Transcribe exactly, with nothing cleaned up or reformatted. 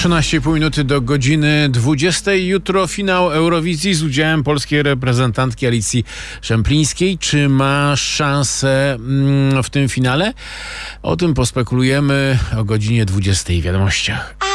trzynaście i pół minuty do godziny dwudziestej. Jutro finał Eurowizji z udziałem polskiej reprezentantki Alicji Szemplińskiej. Czy ma szansę w tym finale? O tym pospekulujemy o godzinie dwudziestej w Wiadomościach.